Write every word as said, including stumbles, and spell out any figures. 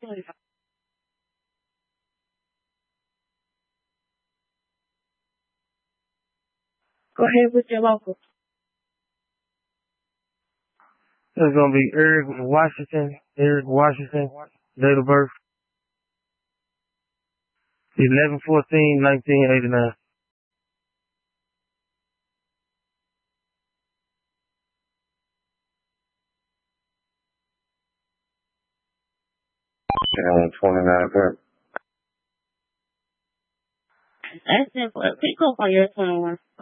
Go ahead with your local. It's gonna be Eric Washington. Eric Washington. Date of birth. eleven fourteen nineteen eighty-nine. Yeah, twenty-nine per. That's simple. Pick up on your twenty-one.